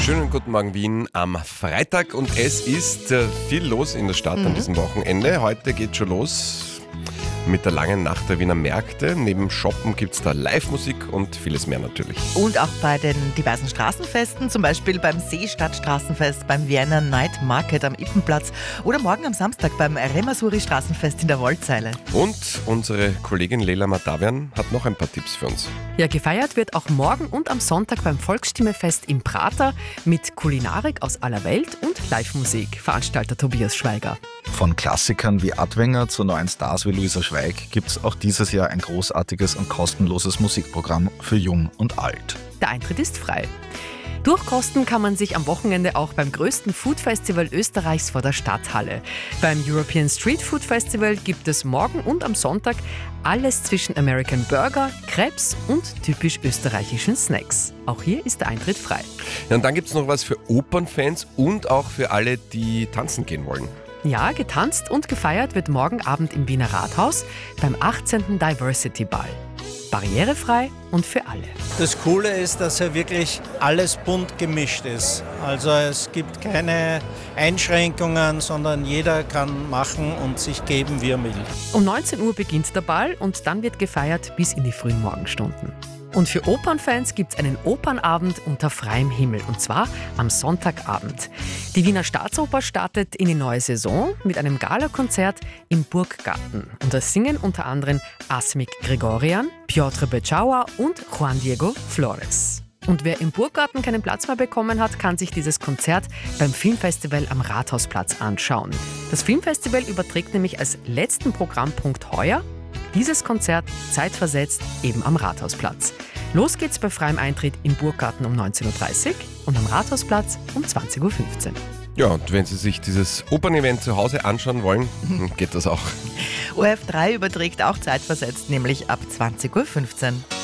Schönen guten Morgen Wien am Freitag und es ist viel los in der Stadt an diesem Wochenende. Heute geht schon los mit der langen Nacht der Wiener Märkte. Neben Shoppen gibt es da Live-Musik und vieles mehr natürlich. Und auch bei den diversen Straßenfesten, zum Beispiel beim Seestadt-Straßenfest, beim Vienna Night Market am Ippenplatz oder morgen am Samstag beim Remasuri-Straßenfest in der Wollzeile. Und unsere Kollegin Leila Matavian hat noch ein paar Tipps für uns. Ja, gefeiert wird auch morgen und am Sonntag beim Volksstimmefest im Prater mit Kulinarik aus aller Welt und Live-Musik. Veranstalter Tobias Schweiger. Von Klassikern wie Adwenger zu neuen Stars wie Luisa Schweig gibt es auch dieses Jahr ein großartiges und kostenloses Musikprogramm für Jung und Alt. Der Eintritt ist frei. Durchkosten kann man sich am Wochenende auch beim größten Food-Festival Österreichs vor der Stadthalle. Beim European Street Food Festival gibt es morgen und am Sonntag alles zwischen American Burger, Crepes und typisch österreichischen Snacks. Auch hier ist der Eintritt frei. Ja, und dann gibt es noch was für Opernfans und auch für alle, die tanzen gehen wollen. Ja, getanzt und gefeiert wird morgen Abend im Wiener Rathaus beim 18. Diversity Ball. Barrierefrei und für alle. Das Coole ist, dass ja wirklich alles bunt gemischt ist. Also es gibt keine Einschränkungen, sondern jeder kann machen und sich geben, wie er will. Um 19 Uhr beginnt der Ball und dann wird gefeiert bis in die frühen Morgenstunden. Und für Opernfans gibt es einen Opernabend unter freiem Himmel, und zwar am Sonntagabend. Die Wiener Staatsoper startet in die neue Saison mit einem Galakonzert im Burggarten. Und da singen unter anderem Asmik Gregorian, Piotr Beczała und Juan Diego Flores. Und wer im Burggarten keinen Platz mehr bekommen hat, kann sich dieses Konzert beim Filmfestival am Rathausplatz anschauen. Das Filmfestival überträgt nämlich als letzten Programmpunkt heuer dieses Konzert zeitversetzt eben am Rathausplatz. Los geht's bei freiem Eintritt im Burggarten um 19.30 Uhr und am Rathausplatz um 20.15 Uhr. Ja, und wenn Sie sich dieses Opernevent zu Hause anschauen wollen, geht das auch. ORF3 überträgt auch zeitversetzt, nämlich ab 20.15 Uhr.